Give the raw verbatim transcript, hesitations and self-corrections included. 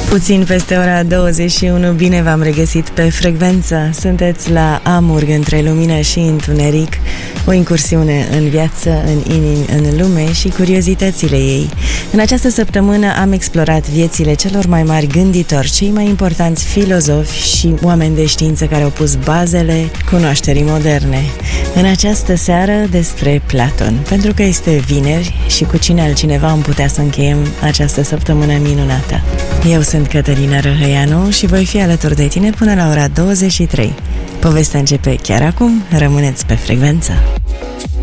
Puțin peste ora douăzeci și unu, bine v-am regăsit pe frecvență. Sunteți la Amurg, între lumină și întuneric, o incursiune în viață, în inimi, în lume și curiozitățile ei. În această săptămână am explorat viețile celor mai mari gânditori, cei mai importanți filozofi și oameni de știință care au pus bazele cunoașterii moderne. În această seară despre Platon, pentru că este vineri și cu cine altcineva am putea să încheiem această săptămână minunată. Eu sunt Cătălina Răhăianu și voi fi alături de tine până la ora douăzeci și trei. Povestea începe chiar acum, rămâneți pe frecvență.